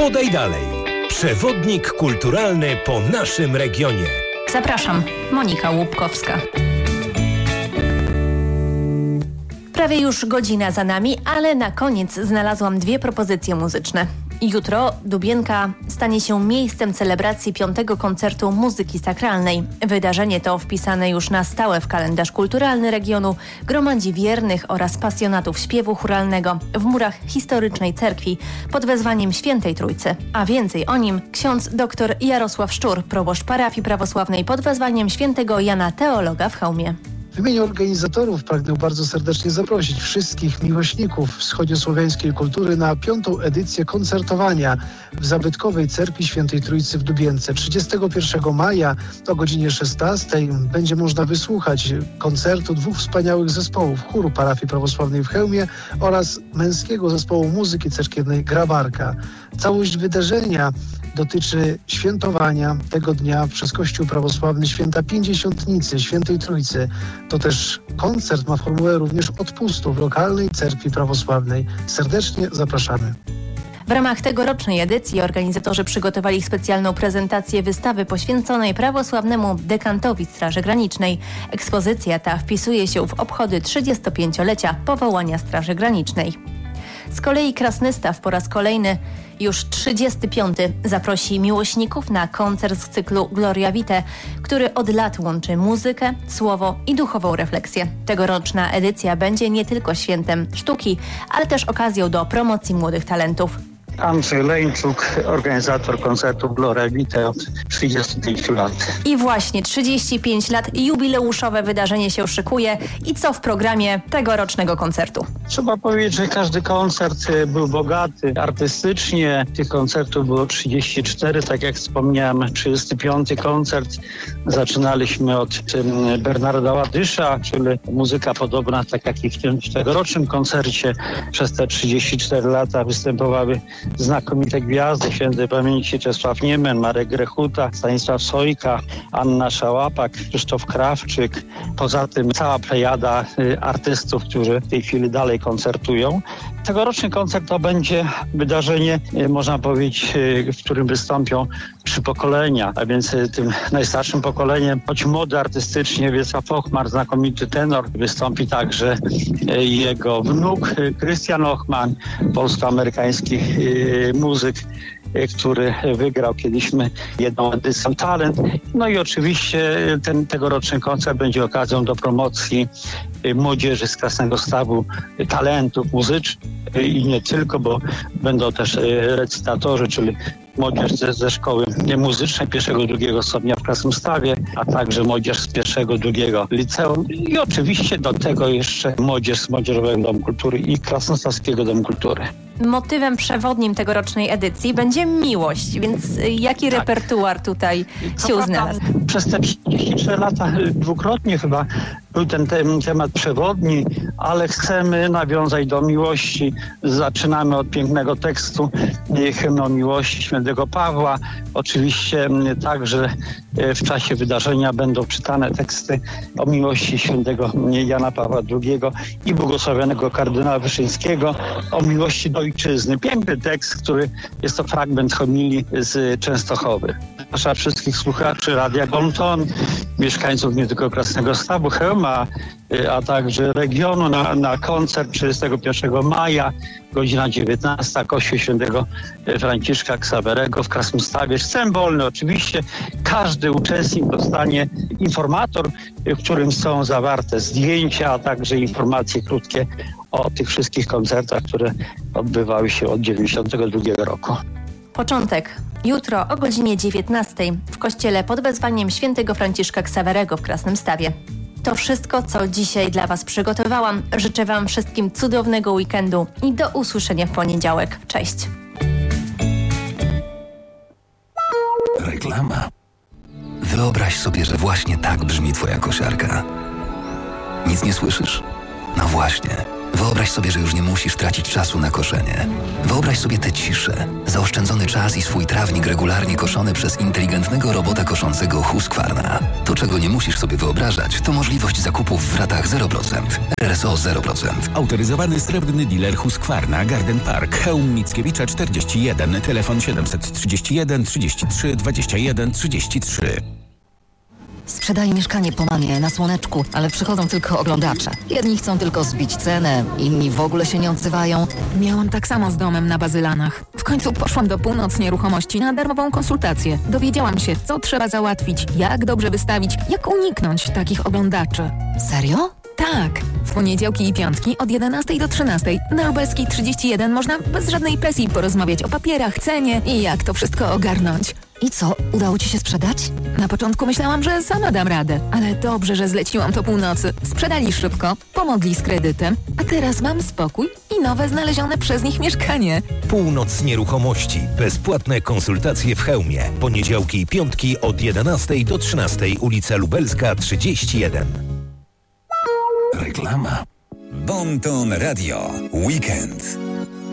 Podaj dalej. Przewodnik kulturalny po naszym regionie. Zapraszam, Monika Łupkowska. Prawie już godzina za nami, ale na koniec znalazłam 2 propozycje muzyczne. Jutro Dubienka stanie się miejscem celebracji 5. koncertu muzyki sakralnej. Wydarzenie to, wpisane już na stałe w kalendarz kulturalny regionu, gromadzi wiernych oraz pasjonatów śpiewu chóralnego w murach historycznej cerkwi pod wezwaniem Świętej Trójcy. A więcej o nim ksiądz dr Jarosław Szczur, proboszcz parafii prawosławnej pod wezwaniem świętego Jana Teologa w Chełmie. W imieniu organizatorów pragnę bardzo serdecznie zaprosić wszystkich miłośników wschodziosłowiańskiej kultury na 5. edycję koncertowania w zabytkowej cerkwi Świętej Trójcy w Dubience. 31 maja o godzinie 16 będzie można wysłuchać koncertu 2 wspaniałych zespołów: chóru parafii prawosławnej w Chełmie oraz męskiego zespołu muzyki cerkiewnej Grabarka. Całość wydarzenia dotyczy świętowania tego dnia przez Kościół prawosławny święta Pięćdziesiątnicy Świętej Trójcy. To też koncert ma formułę również odpustu w lokalnej cerkwi prawosławnej. Serdecznie zapraszamy. W ramach tegorocznej edycji organizatorzy przygotowali specjalną prezentację wystawy poświęconej prawosławnemu dekantowi Straży Granicznej. Ekspozycja ta wpisuje się w obchody 35-lecia powołania Straży Granicznej. Z kolei Krasnystaw po raz kolejny, już 35. zaprosi miłośników na koncert z cyklu Gloria Vitae, który od lat łączy muzykę, słowo i duchową refleksję. Tegoroczna edycja będzie nie tylko świętem sztuki, ale też okazją do promocji młodych talentów. Andrzej Leńczuk, organizator koncertu Gloria Vitae od 35 lat. I właśnie 35 lat, jubileuszowe wydarzenie się szykuje. I co w programie tegorocznego koncertu? Trzeba powiedzieć, że każdy koncert był bogaty artystycznie. Tych koncertów było 34, tak jak wspomniałem. 35 koncert. Zaczynaliśmy od Bernarda Ładysza, czyli muzyka podobna, tak jak i w tym tegorocznym koncercie. Przez te 34 lata występowały znakomite gwiazdy świętej pamięci: Czesław Niemen, Marek Grechuta, Stanisław Sojka, Anna Szałapak, Krzysztof Krawczyk. Poza tym cała plejada artystów, którzy w tej chwili dalej koncertują. Tegoroczny koncert to będzie wydarzenie, można powiedzieć, w którym wystąpią 3 pokolenia, a więc tym najstarszym pokoleniem, choć młody artystycznie, Wiesław Ochmar, znakomity tenor, wystąpi także jego wnuk Krystian Ochman, polsko-amerykański muzyk, który wygrał kiedyś jedną edycję Talent. No i oczywiście ten tegoroczny koncert będzie okazją do promocji młodzieży z Krasnego-Stawu, talentów muzycznych i nie tylko, bo będą też recytatorzy, czyli młodzież ze szkoły muzycznej 1-2 stopnia w Krasnym-Stawie, a także młodzież z 1-2 liceum i oczywiście do tego jeszcze młodzież z Młodzieżowego Domu Kultury i Krasnostawskiego Domu Kultury. Motywem przewodnim tegorocznej edycji będzie miłość, więc jaki repertuar tutaj się znalazł? Przez te 34 lata dwukrotnie chyba był ten temat przewodni, ale chcemy nawiązać do miłości. Zaczynamy od pięknego tekstu Hymn o miłości świętego Pawła. Oczywiście także w czasie wydarzenia będą czytane teksty o miłości świętego Jana Pawła II i błogosławionego kardynała Wyszyńskiego o miłości do ojczyzny. Piękny tekst, który jest to fragment homilii z Częstochowy. Proszę wszystkich słuchaczy Radia Bonton, mieszkańców nie tylko Krasnego-Stawu, Chełma, a także regionu na koncert 31 maja, godzina 19, Kościół Świętego Franciszka Ksawerego w Krasnym-Stawie. Wstęp wolny oczywiście. Każdy uczestnik dostanie informator, w którym są zawarte zdjęcia, a także informacje krótkie o tych wszystkich koncertach, które odbywały się od 1992 roku. Początek jutro o godzinie 19 w kościele pod wezwaniem świętego Franciszka Ksawerego w Krasnym-Stawie. To wszystko, co dzisiaj dla Was przygotowałam. Życzę Wam wszystkim cudownego weekendu i do usłyszenia w poniedziałek. Cześć! Reklama. Wyobraź sobie, że właśnie tak brzmi Twoja kosiarka. Nic nie słyszysz? No właśnie. Wyobraź sobie, że już nie musisz tracić czasu na koszenie. Wyobraź sobie tę ciszę, zaoszczędzony czas i swój trawnik regularnie koszony przez inteligentnego robota koszącego Husqvarna. To, czego nie musisz sobie wyobrażać, to możliwość zakupów w ratach 0%. RSO 0%. Autoryzowany srebrny dealer Husqvarna, Garden Park, Chełm Mickiewicza 41, telefon 731 33 21 33. Sprzedaję mieszkanie po mamie na Słoneczku, ale przychodzą tylko oglądacze. Jedni chcą tylko zbić cenę, inni w ogóle się nie odzywają. Miałam tak samo z domem na Bazylanach. W końcu poszłam do Północ Nieruchomości na darmową konsultację. Dowiedziałam się, co trzeba załatwić, jak dobrze wystawić, jak uniknąć takich oglądaczy. Serio? Tak. W poniedziałki i piątki od 11 do 13 na Lubelskiej 31 można bez żadnej presji porozmawiać o papierach, cenie i jak to wszystko ogarnąć. I co, udało ci się sprzedać? Na początku myślałam, że sama dam radę, ale dobrze, że zleciłam to Północy. Sprzedali szybko, pomogli z kredytem, a teraz mam spokój i nowe znalezione przez nich mieszkanie. Północ Nieruchomości. Bezpłatne konsultacje w Chełmie. Poniedziałki i piątki od 11 do 13, ulica Lubelska 31. Reklama. Bon Ton Radio. Weekend.